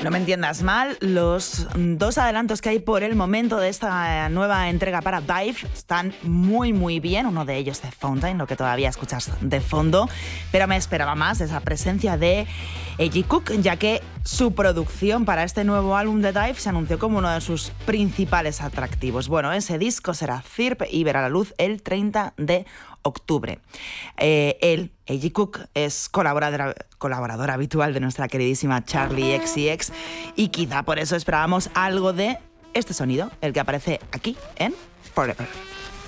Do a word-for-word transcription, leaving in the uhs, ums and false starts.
No me entiendas mal, los dos adelantos que hay por el momento de esta nueva entrega para Dive están muy muy bien, uno de ellos de Fountain, lo que todavía escuchas de fondo, pero me esperaba más esa presencia de A J Cook, ya que su producción para este nuevo álbum de Dive se anunció como uno de sus principales atractivos. Bueno, ese disco será C I R P y verá la luz el treinta de octubre. Eh, él, A J Cook, es colaborador, colaborador habitual de nuestra queridísima Charli X C X y quizá por eso esperábamos algo de este sonido, el que aparece aquí en Forever.